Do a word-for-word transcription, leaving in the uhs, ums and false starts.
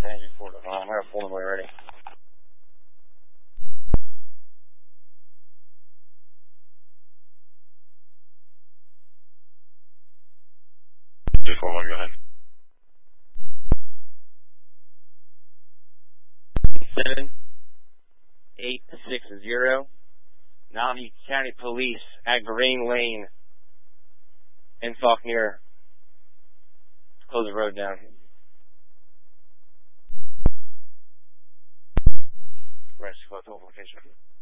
I'm going to pull them away ready. two four one, go ahead. seven eight six zero. Navi County Police at Green Lane in Fauquier. Close the road down. Rest, location.